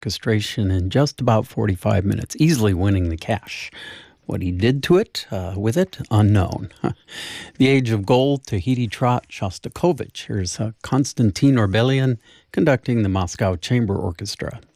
orchestration in just about 45 minutes, easily winning the cash. What he did to it, with it, unknown. The Age of Gold, Tahiti Trot, Shostakovich. Here's Konstantin Orbelian conducting the Moscow Chamber Orchestra.